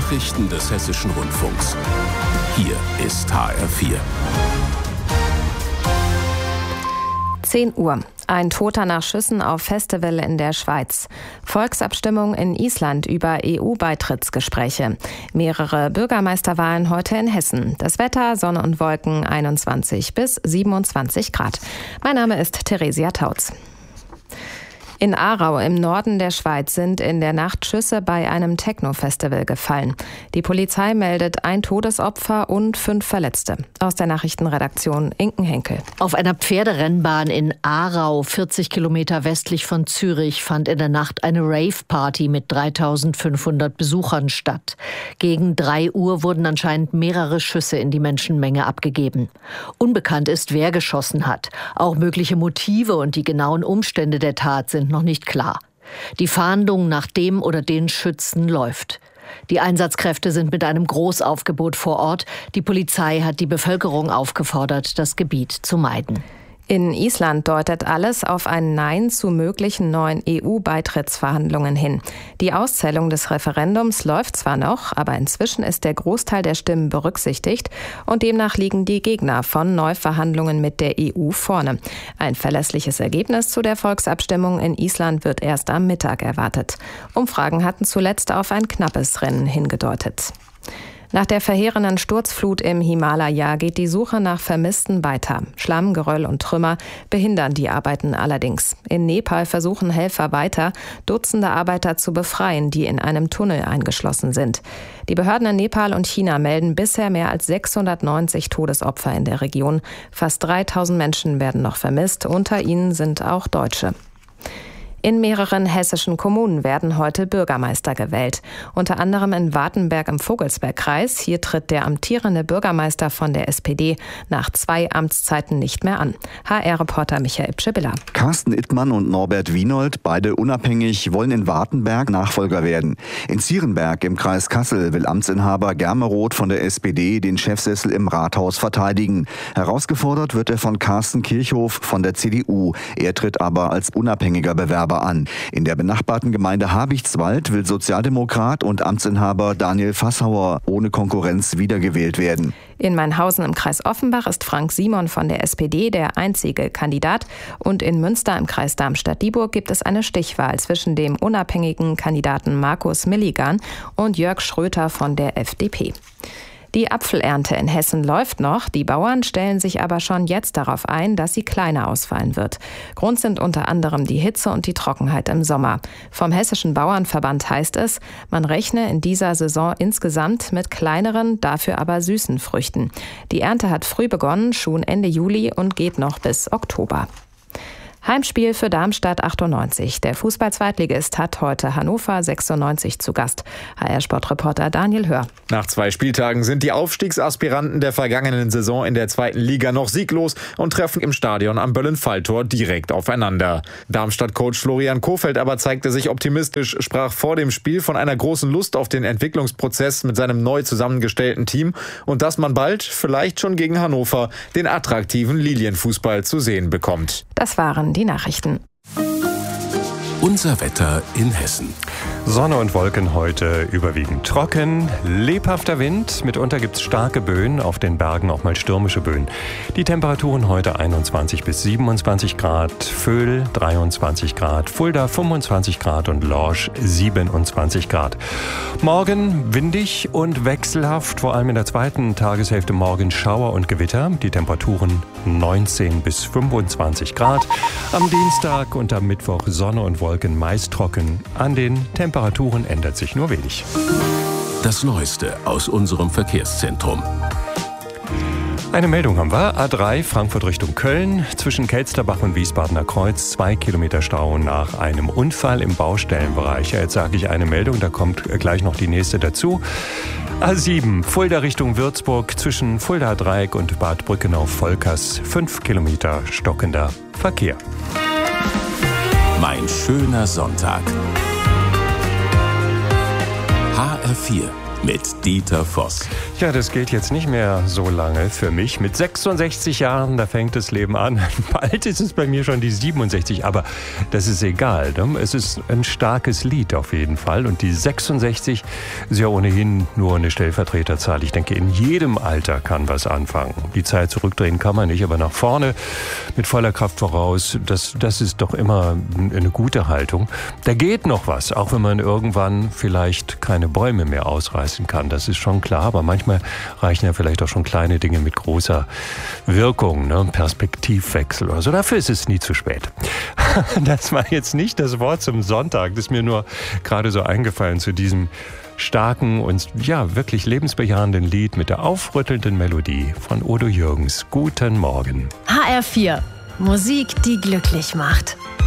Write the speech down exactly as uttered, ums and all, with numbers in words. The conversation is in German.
Nachrichten des Hessischen Rundfunks. Hier ist H R vier. zehn Uhr. Ein Toter nach Schüssen auf Festival in der Schweiz. Volksabstimmung in Island über E U-Beitrittsgespräche. Mehrere Bürgermeisterwahlen heute in Hessen. Das Wetter, Sonne und Wolken, einundzwanzig bis siebenundzwanzig Grad. Mein Name ist Theresia Tautz. In Aarau im Norden der Schweiz sind in der Nacht Schüsse bei einem Techno-Festival gefallen. Die Polizei meldet ein Todesopfer und fünf Verletzte. Aus der Nachrichtenredaktion Inken Henkel. Auf einer Pferderennbahn in Aarau, vierzig Kilometer westlich von Zürich, fand in der Nacht eine Rave-Party mit dreitausendfünfhundert Besuchern statt. Gegen drei Uhr wurden anscheinend mehrere Schüsse in die Menschenmenge abgegeben. Unbekannt ist, wer geschossen hat. Auch mögliche Motive und die genauen Umstände der Tat sind noch nicht klar. Die Fahndung nach dem oder den Schützen läuft. Die Einsatzkräfte sind mit einem Großaufgebot vor Ort. Die Polizei hat die Bevölkerung aufgefordert, das Gebiet zu meiden. In Island deutet alles auf ein Nein zu möglichen neuen E U-Beitrittsverhandlungen hin. Die Auszählung des Referendums läuft zwar noch, aber inzwischen ist der Großteil der Stimmen berücksichtigt und demnach liegen die Gegner von Neuverhandlungen mit der E U vorne. Ein verlässliches Ergebnis zu der Volksabstimmung in Island wird erst am Mittag erwartet. Umfragen hatten zuletzt auf ein knappes Rennen hingedeutet. Nach der verheerenden Sturzflut im Himalaya geht die Suche nach Vermissten weiter. Schlamm, Geröll und Trümmer behindern die Arbeiten allerdings. In Nepal versuchen Helfer weiter, Dutzende Arbeiter zu befreien, die in einem Tunnel eingeschlossen sind. Die Behörden in Nepal und China melden bisher mehr als sechshundertneunzig Todesopfer in der Region. Fast dreitausend Menschen werden noch vermisst, unter ihnen sind auch Deutsche. In mehreren hessischen Kommunen werden heute Bürgermeister gewählt. Unter anderem in Wartenberg im Vogelsbergkreis. Hier tritt der amtierende Bürgermeister von der S P D nach zwei Amtszeiten nicht mehr an. H R-Reporter Michael Pschibilla. Carsten Ittmann und Norbert Wienold, beide unabhängig, wollen in Wartenberg Nachfolger werden. In Zierenberg im Kreis Kassel will Amtsinhaber Germeroth von der S P D den Chefsessel im Rathaus verteidigen. Herausgefordert wird er von Carsten Kirchhoff von der C D U. Er tritt aber als unabhängiger Bewerber an. In der benachbarten Gemeinde Habichtswald will Sozialdemokrat und Amtsinhaber Daniel Fassauer ohne Konkurrenz wiedergewählt werden. In Mainhausen im Kreis Offenbach ist Frank Simon von der S P D der einzige Kandidat und in Münster im Kreis Darmstadt-Dieburg gibt es eine Stichwahl zwischen dem unabhängigen Kandidaten Markus Milligan und Jörg Schröter von der F D P. Die Apfelernte in Hessen läuft noch. Die Bauern stellen sich aber schon jetzt darauf ein, dass sie kleiner ausfallen wird. Grund sind unter anderem die Hitze und die Trockenheit im Sommer. Vom Hessischen Bauernverband heißt es, man rechne in dieser Saison insgesamt mit kleineren, dafür aber süßen Früchten. Die Ernte hat früh begonnen, schon Ende Juli und geht noch bis Oktober. Heimspiel für Darmstadt achtundneunzig. Der Fußball-Zweitligist hat heute Hannover sechsundneunzig zu Gast. H R-Sportreporter Daniel Hör. Nach zwei Spieltagen sind die Aufstiegsaspiranten der vergangenen Saison in der zweiten Liga noch sieglos und treffen im Stadion am Böllen-Falltor direkt aufeinander. Darmstadt-Coach Florian Kohfeldt aber zeigte sich optimistisch, sprach vor dem Spiel von einer großen Lust auf den Entwicklungsprozess mit seinem neu zusammengestellten Team und dass man bald, vielleicht schon gegen Hannover, den attraktiven Lilienfußball zu sehen bekommt. Das waren die Nachrichten. Unser Wetter in Hessen. Sonne und Wolken heute überwiegend trocken, lebhafter Wind, mitunter gibt es starke Böen, auf den Bergen auch mal stürmische Böen. Die Temperaturen heute einundzwanzig bis siebenundzwanzig Grad, Vöhl dreiundzwanzig Grad, Fulda fünfundzwanzig Grad und Lorsch siebenundzwanzig Grad. Morgen windig und wechselhaft, vor allem in der zweiten Tageshälfte morgen Schauer und Gewitter, die Temperaturen neunzehn bis fünfundzwanzig Grad. Am Dienstag und am Mittwoch Sonne und Wolken meist trocken, an den Temperaturen ändert sich nur wenig. Das Neueste aus unserem Verkehrszentrum. Eine Meldung haben wir. A drei Frankfurt Richtung Köln. Zwischen Kelsterbach und Wiesbadener Kreuz. Zwei Kilometer Stau nach einem Unfall im Baustellenbereich. Jetzt sage ich eine Meldung, da kommt gleich noch die nächste dazu. A sieben Fulda Richtung Würzburg. Zwischen Fulda Dreieck und Bad Brückenau-Volkers. Fünf Kilometer stockender Verkehr. Mein schöner Sonntag. H R vier. mit Dieter Voss. Ja, das geht jetzt nicht mehr so lange für mich. Mit sechsundsechzig Jahren, da fängt das Leben an. Bald ist es bei mir schon die siebenundsechzig, aber das ist egal. Ne? Es ist ein starkes Lied auf jeden Fall. Und die sechsundsechzig ist ja ohnehin nur eine Stellvertreterzahl. Ich denke, in jedem Alter kann was anfangen. Die Zeit zurückdrehen kann man nicht, aber nach vorne mit voller Kraft voraus, das, das ist doch immer eine gute Haltung. Da geht noch was, auch wenn man irgendwann vielleicht keine Bäume mehr ausreißen kann. Das ist schon klar, aber manchmal reichen ja vielleicht auch schon kleine Dinge mit großer Wirkung, ne? Perspektivwechsel oder so. Dafür ist es nie zu spät. Das war jetzt nicht das Wort zum Sonntag. Das ist mir nur gerade so eingefallen zu diesem starken und ja wirklich lebensbejahenden Lied mit der aufrüttelnden Melodie von Udo Jürgens. Guten Morgen. H R vier. Musik, die glücklich macht.